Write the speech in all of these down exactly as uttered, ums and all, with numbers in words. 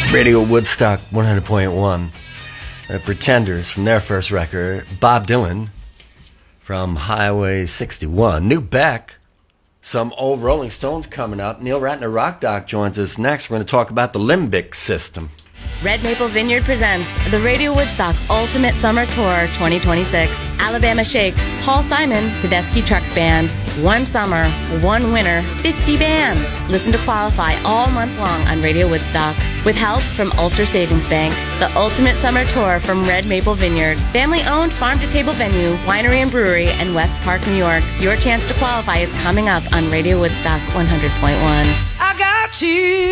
Radio Woodstock one hundred point one. The Pretenders from their first record. Bob Dylan from Highway sixty-one. New Beck. Some old Rolling Stones coming up. Neil Ratner Rock Doc joins us next. We're going to talk about the limbic system. Red Maple Vineyard presents the Radio Woodstock Ultimate Summer Tour twenty twenty-six. Alabama Shakes, Paul Simon, Tedeschi Trucks Band. One summer, one winter, fifty bands. Listen to qualify all month long on Radio Woodstock. With help from Ulster Savings Bank, the Ultimate Summer Tour from Red Maple Vineyard. Family-owned farm-to-table venue, winery and brewery in West Park, New York. Your chance to qualify is coming up on Radio Woodstock one hundred point one. I got you.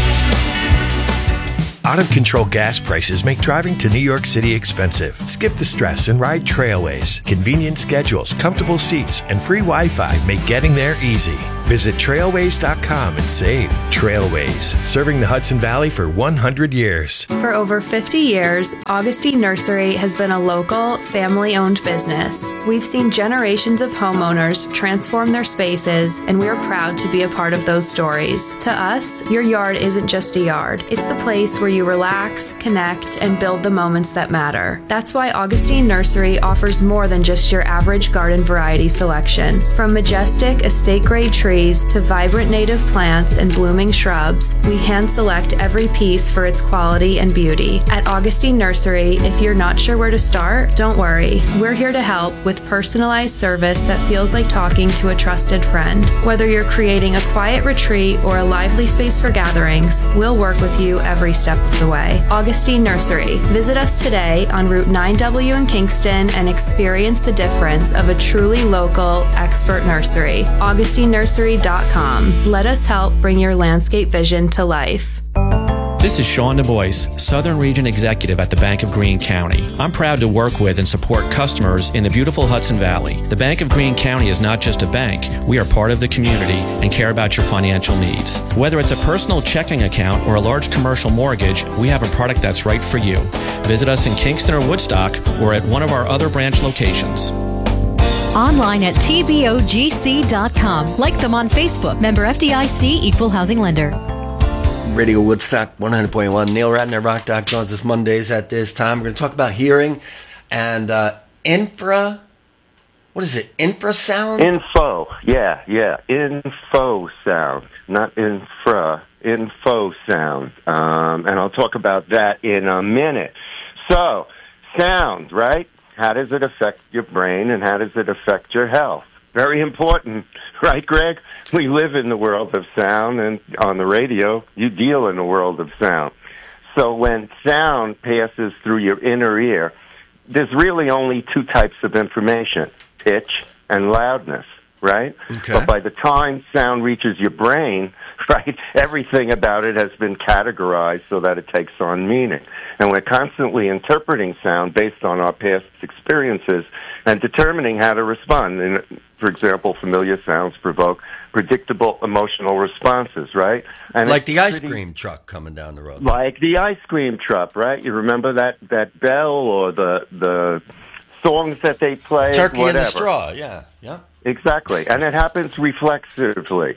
Out-of-control gas prices make driving to New York City expensive. Skip the stress and ride Trailways. Convenient schedules, comfortable seats, and free Wi-Fi make getting there easy. Visit trailways dot com and save. Trailways, serving the Hudson Valley for one hundred years. For over fifty years, Augustine Nursery has been a local, family-owned business. We've seen generations of homeowners transform their spaces, and we are proud to be a part of those stories. To us, your yard isn't just a yard. It's the place where you relax, connect, and build the moments that matter. That's why Augustine Nursery offers more than just your average garden variety selection. From majestic estate-grade trees to vibrant native plants and blooming shrubs, we hand-select every piece for its quality and beauty. At Augustine Nursery, if you're not sure where to start, don't worry. We're here to help with personalized service that feels like talking to a trusted friend. Whether you're creating a quiet retreat or a lively space for gatherings, we'll work with you every step of the way. Augustine Nursery. Visit us today on Route nine W in Kingston and experience the difference of a truly local, expert nursery. Augustine Nursery dot com. Let us help bring your landscape vision to life. This is Sean Du Bois, Southern Region Executive at the Bank of Greene County. I'm proud to work with and support customers in the beautiful Hudson Valley. The Bank of Greene County is not just a bank. We are part of the community and care about your financial needs. Whether it's a personal checking account or a large commercial mortgage, we have a product that's right for you. Visit us in Kingston or Woodstock or at one of our other branch locations. Online at T B O G C dot com. Like them on Facebook. Member F D I C, Equal Housing Lender. Radio Woodstock one hundred point one. Neil Ratner, Rock Doc joins us Mondays at this time. We're going to talk about hearing and uh, infra. What is it? Infrasound? Info. Yeah, yeah. Info sound, not infra. Info sound. Um, and I'll talk about that in a minute. So, sound, right? How does it affect your brain and how does it affect your health? Very important, right, Greg? We live in the world of sound, and on the radio, you deal in the world of sound. So when sound passes through your inner ear, there's really only two types of information, pitch and loudness, right? Okay. But by the time sound reaches your brain, right, everything about it has been categorized so that it takes on meaning. And we're constantly interpreting sound based on our past experiences and determining how to respond. And, for example, familiar sounds provoke predictable emotional responses, right? And like the ice pretty, cream truck coming down the road. Like the ice cream truck, right? You remember that, that bell or the the songs that they play? Turkey whatever. in the straw, yeah. yeah. Exactly. And it happens reflexively.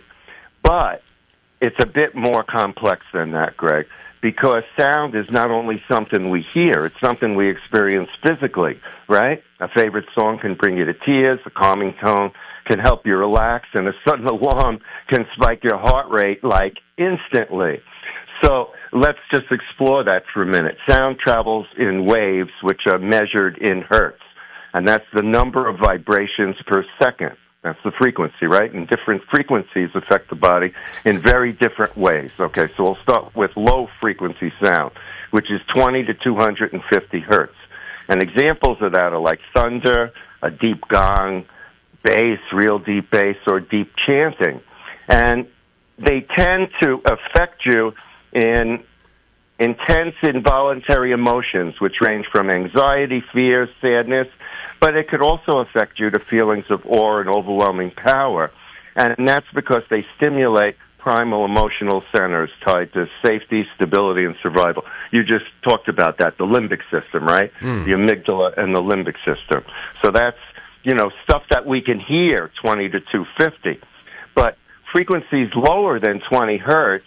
But it's a bit more complex than that, Greg, because sound is not only something we hear, it's something we experience physically, right? A favorite song can bring you to tears, a calming tone can help you relax, and a sudden alarm can spike your heart rate, like, instantly. So let's just explore that for a minute. Sound travels in waves, which are measured in hertz, and that's the number of vibrations per second. That's the frequency, right? And different frequencies affect the body in very different ways. Okay, so we'll start with low-frequency sound, which is twenty to two hundred fifty hertz. And examples of that are like thunder, a deep gong, bass, real deep bass, or deep chanting. And they tend to affect you in intense involuntary emotions, which range from anxiety, fear, sadness, but it could also affect you to feelings of awe and overwhelming power. And that's because they stimulate primal emotional centers tied to safety, stability, and survival. You just talked about that, the limbic system, right? Mm. The amygdala and the limbic system. So that's, you know, stuff that we can hear, twenty to two fifty. But frequencies lower than twenty hertz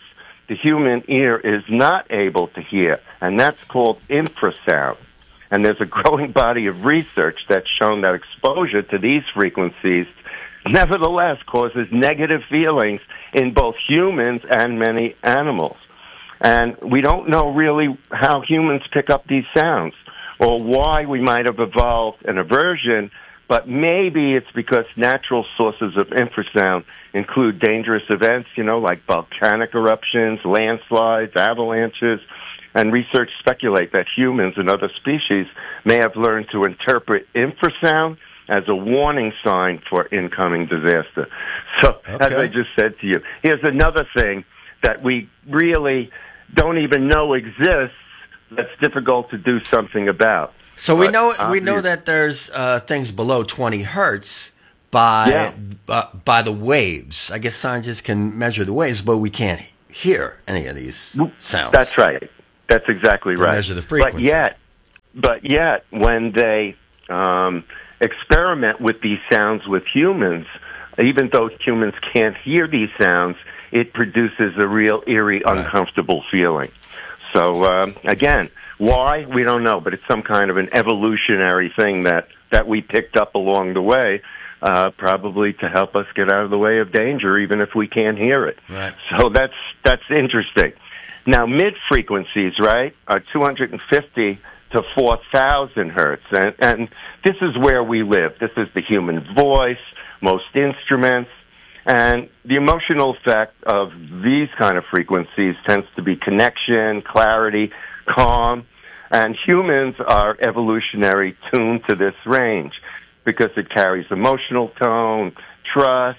the human ear is not able to hear, and that's called infrasound. And there's a growing body of research that's shown that exposure to these frequencies nevertheless causes negative feelings in both humans and many animals. And we don't know really how humans pick up these sounds or why we might have evolved an aversion, but maybe it's because natural sources of infrasound include dangerous events, you know, like volcanic eruptions, landslides, avalanches, and research speculate that humans and other species may have learned to interpret infrasound as a warning sign for incoming disaster. So, okay. As I just said to you, here's another thing that we really don't even know exists that's difficult to do something about. So we but know we obviously, know that there's uh, things below twenty hertz by yeah. uh, by the waves. I guess scientists can measure the waves, but we can't hear any of these sounds. That's right. That's exactly They right. measure the frequency. But yet, but yet, when they um, experiment with these sounds with humans, even though humans can't hear these sounds, it produces a real eerie, right. uncomfortable feeling. So um, again, why? We don't know, but it's some kind of an evolutionary thing that, that we picked up along the way, uh, probably to help us get out of the way of danger, even if we can't hear it. Right. So that's that's interesting. Now, mid-frequencies, right, are two hundred fifty to four thousand hertz, and, and this is where we live. This is the human voice, most instruments, and the emotional effect of these kind of frequencies tends to be connection, clarity, calm, and humans are evolutionary tuned to this range because it carries emotional tone, trust,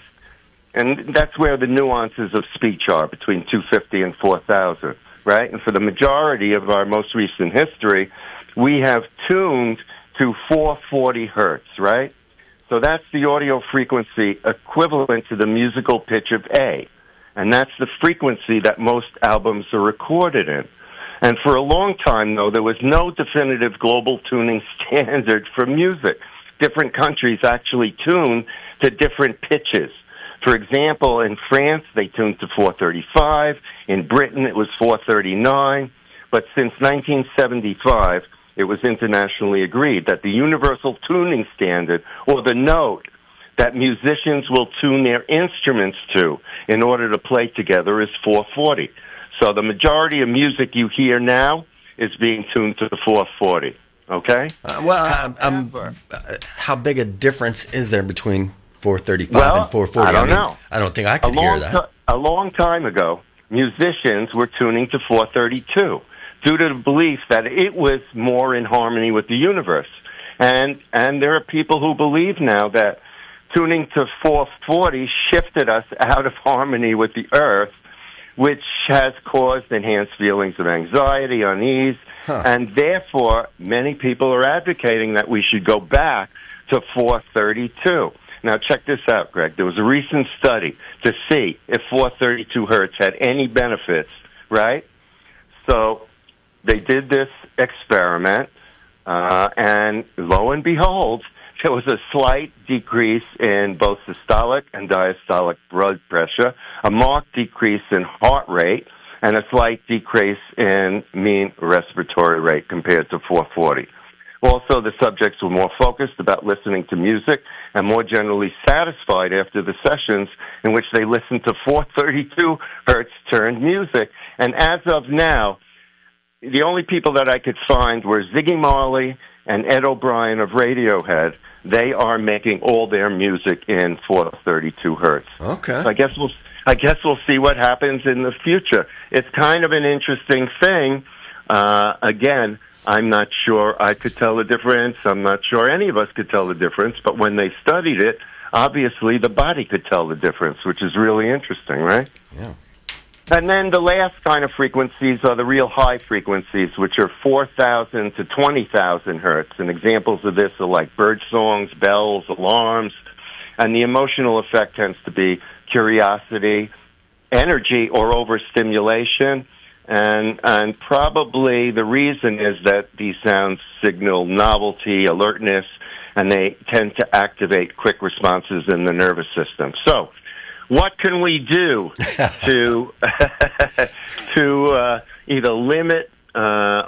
and that's where the nuances of speech are between two hundred fifty and four thousand, right? And for the majority of our most recent history, we have tuned to four hundred forty hertz, right? So that's the audio frequency equivalent to the musical pitch of A. And that's the frequency that most albums are recorded in. And for a long time, though, there was no definitive global tuning standard for music. Different countries actually tune to different pitches. For example, in France, they tuned to four thirty-five. In Britain, it was four thirty-nine. But since nineteen seventy-five, it was internationally agreed that the universal tuning standard, or the note that musicians will tune their instruments to in order to play together, is four forty. So the majority of music you hear now is being tuned to the four forty. Okay? Uh, well, um, um, uh, how big a difference is there between four thirty-five well, and four forty? I don't I mean, know. I don't think I could a hear long that. T- a long time ago, musicians were tuning to four thirty-two due to the belief that it was more in harmony with the universe. And and there are people who believe now that tuning to four forty shifted us out of harmony with the earth, which has caused enhanced feelings of anxiety, unease, huh. and therefore many people are advocating that we should go back to four thirty-two. Now check this out, Greg. There was a recent study to see if four thirty-two hertz had any benefits, right? So they did this experiment, uh, and lo and behold, there was a slight decrease in both systolic and diastolic blood pressure, a marked decrease in heart rate, and a slight decrease in mean respiratory rate compared to four forty. Also, the subjects were more focused about listening to music and more generally satisfied after the sessions in which they listened to four thirty-two hertz turned music. And as of now, the only people that I could find were Ziggy Marley and Ed O'Brien of Radiohead. They are making all their music in four thirty-two hertz. Okay. So I guess we'll I guess we'll see what happens in the future. It's kind of an interesting thing. Uh, again, I'm not sure I could tell the difference. I'm not sure any of us could tell the difference. But when they studied it, obviously the body could tell the difference, which is really interesting, right? Yeah. And then the last kind of frequencies are the real high frequencies, which are four thousand to twenty thousand hertz. And examples of this are like bird songs, bells, alarms. And the emotional effect tends to be curiosity, energy, or overstimulation. And, and probably the reason is that these sounds signal novelty, alertness, and they tend to activate quick responses in the nervous system. So, what can we do to to uh, either limit uh,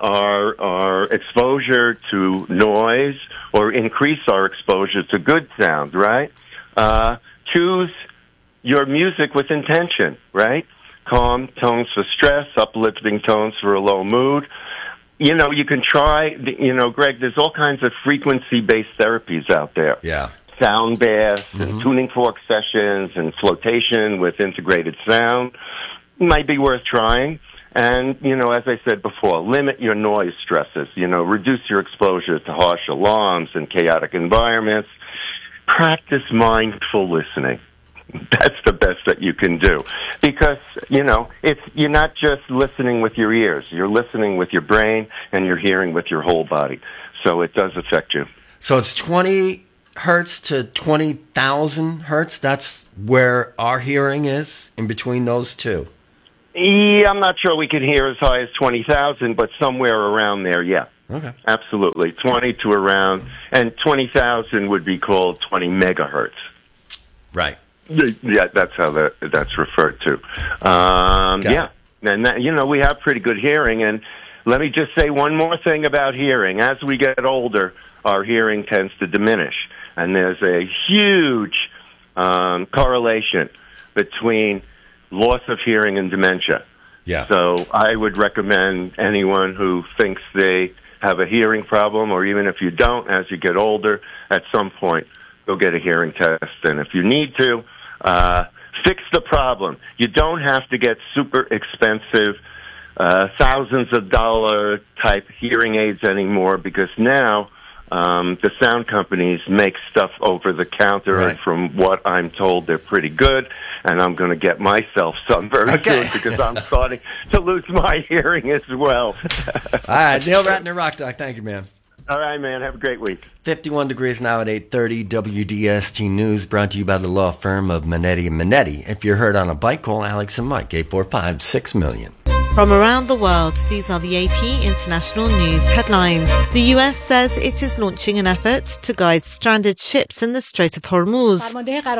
our our exposure to noise or increase our exposure to good sound? Right? Uh, choose your music with intention. Right? Calm tones for stress, uplifting tones for a low mood. You know, you can try. You know, Greg, there's all kinds of frequency-based therapies out there. Yeah. Sound baths, Mm-hmm. and tuning fork sessions, and flotation with integrated sound might be worth trying. And, you know, as I said before, limit your noise stresses. You know, reduce your exposure to harsh alarms and chaotic environments. Practice mindful listening. That's the best that you can do. Because, you know, it's you're not just listening with your ears. You're listening with your brain, and you're hearing with your whole body. So it does affect you. So it's twenty hertz to twenty thousand hertz. That's where our hearing is, in between those two. Yeah, I'm not sure we can hear as high as twenty thousand, but somewhere around there, yeah. Okay. Absolutely. twenty to around, and twenty thousand would be called twenty megahertz. Right. Yeah, that's how that, that's referred to. Um, yeah. And, that, you know, we have pretty good hearing, and let me just say one more thing about hearing. As we get older, our hearing tends to diminish, and there's a huge um, correlation between loss of hearing and dementia. Yeah. So I would recommend anyone who thinks they have a hearing problem, or even if you don't, as you get older, at some point, go get a hearing test. And if you need to, uh, fix the problem. You don't have to get super expensive, uh, thousands of dollar type hearing aids anymore, because now um, the sound companies make stuff over the counter, Right. and from what I'm told, they're pretty good. And I'm going to get myself some very Okay. soon, because I'm starting to lose my hearing as well. All right, Neil Ratner, Rock Doc. Thank you, man. All right, man. Have a great week. fifty-one degrees now at eight thirty. W D S T News brought to you by the law firm of Minetti and Minetti. If you're hurt on a bike, call Alex and Mike, eight four five, six million. From around the world, these are the A P International News headlines. The U S says it is launching an effort to guide stranded ships in the Strait of Hormuz.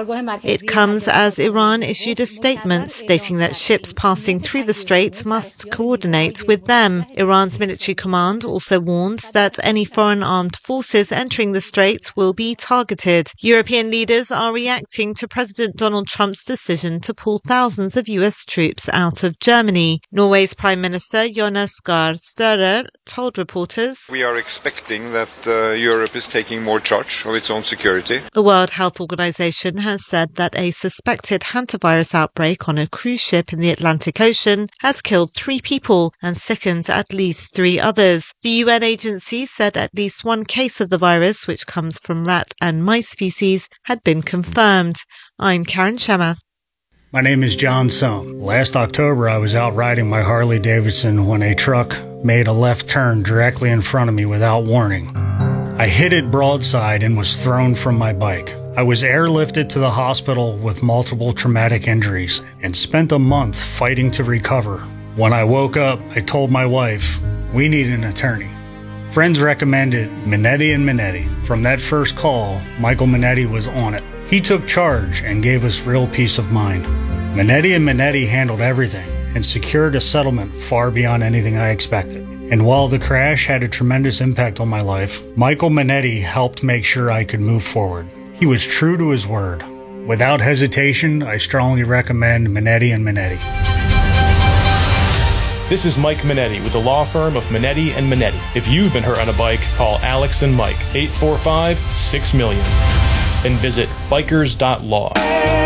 It comes as Iran issued a statement stating that ships passing through the strait must coordinate with them. Iran's military command also warned that any foreign armed forces entering the strait will be targeted. European leaders are reacting to President Donald Trump's decision to pull thousands of U S troops out of Germany. Norway's Prime Minister Jonas Gahr Støre told reporters, "We are expecting that uh, Europe is taking more charge of its own security." The World Health Organization has said that a suspected hantavirus outbreak on a cruise ship in the Atlantic Ocean has killed three people and sickened at least three others. The U N agency said at least one case of the virus, which comes from rat and mice species, had been confirmed. I'm Karen Shemas. My name is John Sohn. Last October, I was out riding my Harley Davidson when a truck made a left turn directly in front of me without warning. I hit it broadside and was thrown from my bike. I was airlifted to the hospital with multiple traumatic injuries and spent a month fighting to recover. When I woke up, I told my wife, we need an attorney. Friends recommended Minetti and Minetti. From that first call, Michael Minetti was on it. He took charge and gave us real peace of mind. Minetti and Minetti handled everything and secured a settlement far beyond anything I expected. And while the crash had a tremendous impact on my life, Michael Minetti helped make sure I could move forward. He was true to his word. Without hesitation, I strongly recommend Minetti and Minetti. This is Mike Minetti with the law firm of Minetti and Minetti. If you've been hurt on a bike, call Alex and Mike, eight four five, six million. And visit bikers dot law.